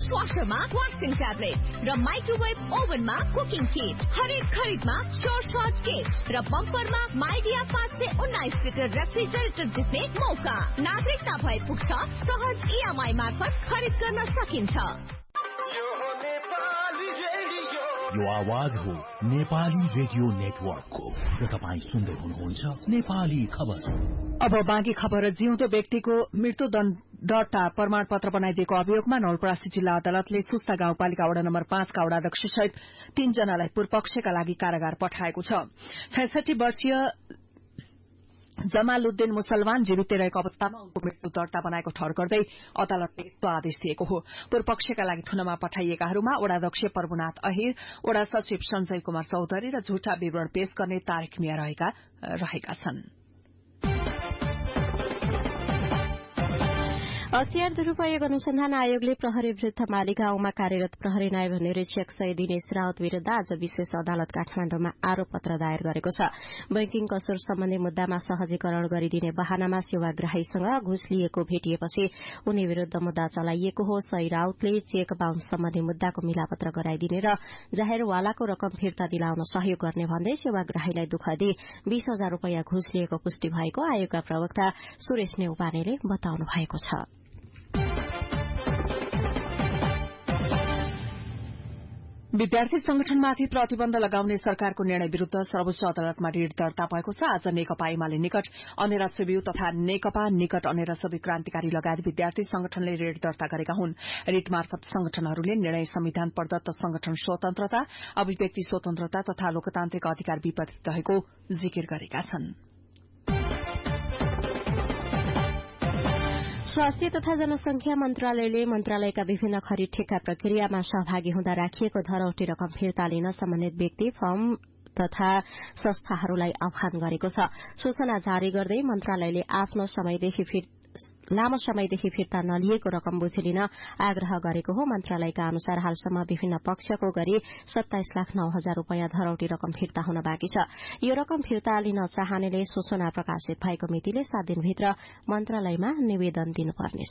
डिशवाशरमा washing tablet र microwave ओभनमा cooking किट। हरेक खरिदमा स्टोर शॉट किट र बम्परमा माइडिया 519 लिटर रेफ्रिजरेटर जित्ने मौका। नागरिकता भए पुग्छ, सहज EMI मार्फत खरिद गर्न सकिन्छ। यो आवाज हो नेपाली रेडियो नेटवर्कको र तपाईँ सुन्दै हुनुहुन्छ नेपाली खबर। अब बाँकी खबर। जिउँदो व्यक्तिको मृत्युदण्ड दर्ता प्रमाणपत्र बनाइदिएको अभियोगमा नवलपरासी जिल्ला अदालतले सुस्ता गाउँपालिका वडा नम्बर 5 का वडा अध्यक्ष सहित 3 जनालाई पूर्वपक्षका लागि कारागार पठाएको छ। 66 वर्षीय जमालुद्दिन मुसलमान जीवित रहेको अवस्थामा उनको मृत्यु दर्ता बनाएको ठहर गर्दै अदालतले यस्तो आदेश दिएको हो। पूर्वपक्षका लागि थुनमा पठाइएकाहरूमा वडाध्यक्ष प्रभुनाथ अहिर, वडा सचिव सञ्जय कुमार चौधरी र झुटा विवरण पेश गर्ने तारिख मिया रहेका छन्। हतियार दुरूपयोग अनुसन्धान आयोगले प्रहरी विरूद्ध माली गाउँमा कार्यरत प्रहरी नायब निरीक्षक सय दिनेश राउत विरूद्ध आज विशेष अदालत काठमाडौँमा आरोप पत्र दायर गरेको छ। बैंकिङ कसुर सम्बन्धी मुद्दामा सहजीकरण गरिदिने बहानामा सेवाग्राहीसँग घुस लिएको भेटिएपछि उनी विरूद्ध मुद्दा चलाइएको हो। सय राउतले चेक बााउन्स सम्बन्धी मुद्दाको मिलापत्र गराइदिने र जाहेरवालाको रकम फिर्ता दिलाउन सहयोग गर्ने भन्दै सेवाग्राहीलाई दुःख दिई 20,000 रूपियाँ घुस लिएको पुष्टि भएको आयोगका प्रवक्ता सुरेश नेउपानेले बताउनु भएको छ। विद्यार्थी संगठनमाथि प्रतिबन्ध लगाउने सरकारको निर्णय विरूद्ध सर्वोच्च अदालतमा रिट दर्ता भएको छ। आज नेकपा एमाले निकट अनेरा सेब्यू तथा नेकपा निकट अनेरा सेब्यू क्रान्तिकारी लगायत विद्यार्थी संगठनले रिट दर्ता गरेका हुन्। रिट मार्फत संगठनहरूले निर्णय संविधान प्रदत्त संगठन स्वतन्त्रता, अभिव्यक्ति स्वतन्त्रता तथा लोकतान्त्रिक अधिकार विपरीत रहेको जिकिर गरेका छन्। स्वास्थ्य तथा जनसंख्या मन्त्रालयले मन्त्रालयका विभिन्न खरिद ठेक्का प्रक्रियामा सहभागी हुँदा राखिएको धरौटी रकम फिर्ता लिन सम्बन्धित व्यक्ति फर्म तथा संस्थाहरूलाई आह्वान गरेको छ। सूचना जारी गर्दै मन्त्रालयले लामो समयदेखि फिर्ता नलिएको रकम बुझी लिन आग्रह गरेको हो। मन्त्रालयका अनुसार हालसम्म विभिन्न पक्षको गरी 27,09,000 रूपियाँ धरौटी रकम फिर्ता हुन बाँकी छ। यो रकम फिर्ता लिन चाहनेले सूचना प्रकाशित भएको मितिले 7 दिनभित्र मन्त्रालयमा निवेदन दिनुपर्नेछ।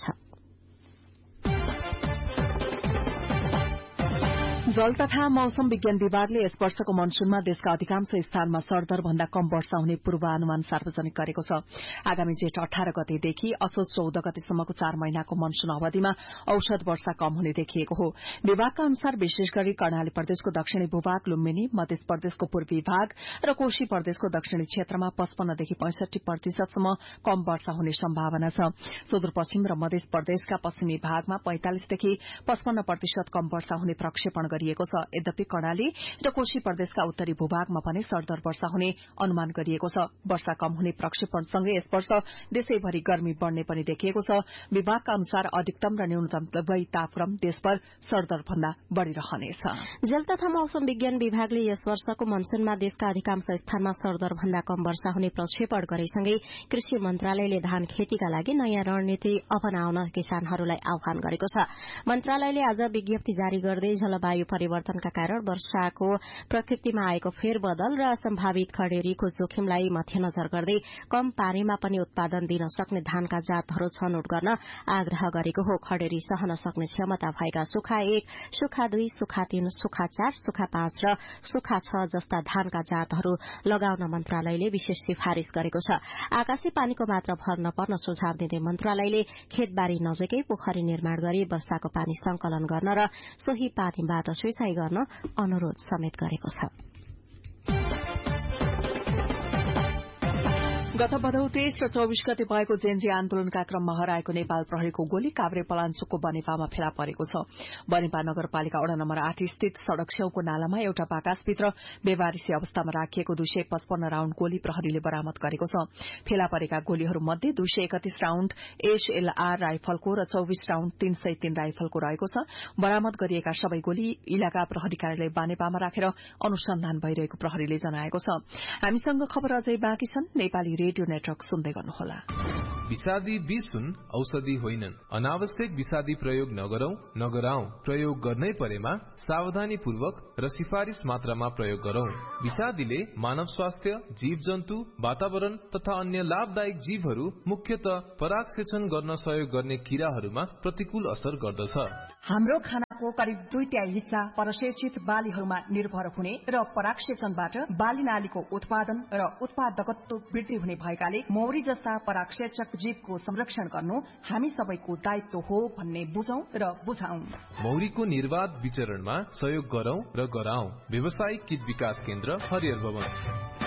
जल तथा मौसम विज्ञान विभागले यस वर्षको मनसूनमा देशका अधिकांश स्थानमा सरदर भन्दा कम वर्षा हुने पूर्वानुमान सार्वजनिक गरेको छ। आगामी जेठ 18 गतेदेखि असोज 14 गतेसम्मको 4 महिनाको मनसून अवधिमा औषध वर्षा कम हुने देखिएको हो। विभागका अनुसार विशेष गरी कर्णाली प्रदेशको दक्षिणी भूभाग, लुम्बिनी, मध्य प्रदेशको पूर्वी भाग र कोशी प्रदेशको दक्षिणी क्षेत्रमा 55 देखि 65% कम वर्षा हुने सम्भावना छ। सुदूरपश्चिम र मध्य प्रदेशका पश्चिमी भागमा 45 देखि 55% कम वर्षा हुने प्रक्षेपण गरिएको छ। यद्यपि कर्णाली र कोशी प्रदेशका उत्तरी भूभागमा पनि सरदर वर्षा हुने अनुमान गरिएको छ। वर्षा कम हुने प्रक्षेपणसँगै यस वर्ष देशैभरि गर्मी बढ़ने पनि देखिएको छ। विभागका अनुसार अधिकतम र न्यूनतम दुवै तापक्रम देशभर सरदर भन्दा बढ़ी रहनेछ। जल तथा मौसम विज्ञान विभागले यस वर्षको मनसूनमा देशका अधिकांश स्थानमा सरदर भन्दा कम वर्षा हुने प्रक्षेपण गरेसँगै कृषि मन्त्रालयले धान खेतीका लागि नयाँ रणनीति अपनाउन किसानहरूलाई आह्वान गरेको छ। मन्त्रालयले आज विज्ञप्ति जारी गर्दै जलवायु परिवर्तनका कारण वर्षाको प्रकृतिमा आएको फेरबदल र सम्भावित खडेरीको जोखिमलाई मध्यनजर गर्दै कम पानीमा पनि उत्पादन दिन सक्ने धानका जातहरू छनौट गर्न आग्रह गरेको हो। खडेरी सहन सक्ने क्षमता भएका सुखा 1, सुखा 2, सुखा 3, सुखा 4, सुखा 5 र सुखा 6 जस्ता धानका जातहरू लगाउन मन्त्रालयले विशेष सिफारिश गरेको छ। आकाशी पानीको मात्रा भर नपर्न सुझाव दिँदै मन्त्रालयले खेतबारी नजिकै पोखरी निर्माण गरी वर्षाको पानी संकलन गर्न र सोही पानीबाट सिंचाइ गर्न अनुरोध समेत गरेको छ। गत भदौ 23 र 24 गते भएको जेएनजी आन्दोलनका क्रममा हराएको नेपाल प्रहरीको गोली काभ्रे पलाञ्चोकको बनेपामा फेला परेको छ। बनेपा नगरपालिका वडा नम्बर 8 स्थित सड़क छेउको नालामा एउटा बाकसभित्र बेवारिसी अवस्थामा राखिएको 255 राउण्ड गोली प्रहरीले बरामद गरेको छ। फेला परेका गोलीहरूमध्ये 231 राउण्ड एसएलआर राइफलको र 24 राउण्ड 303 राइफलको रहेको छ। बरामद गरिएका सबै गोली इलाका प्रहरी कार्यालय बनेपामा राखेर अनुसन्धान भइरहेको प्रहरीले जनाएको छ। हामीसँग खबर अझै बाँकी छन्। नेपाली रेडियो नेटवर्क सुन्दै गर्नुहोला। विषादी विष हुन्, औषधि होइनन्। अनावश्यक विषादी प्रयोग नगरौं। प्रयोग गर्नै परेमा सावधानी पूर्वक र सिफारिश मात्रामा प्रयोग गरौं। विषादीले मानव स्वास्थ्य, जीव जन्तु, वातावरण तथा अन्य लाभदायक जीवहरू मुख्यतः परागसेचन गर्न सहयोग गर्ने किराहरूमा प्रतिकूल असर गर्दछ। हाम्रो खाना को करिब 2/3 हिस्सा परसेचित बालीहरूमा निर्भर हुने र परागसेचनबाट बाली नालीको उत्पादन र उत्पादकत्व वृद्धि हुने भएकाले मौरी जस्ता परागसेचक जीवको संरक्षण गर्नु हामी सबैको दायित्व हो भन्ने बुझौं र बुझाउँ। मौरीको निर्वाध विचरणमा सहयोग गरौं र गराउँ। व्यावसायिक कीट विकास केन्द्र हरिहर भवन।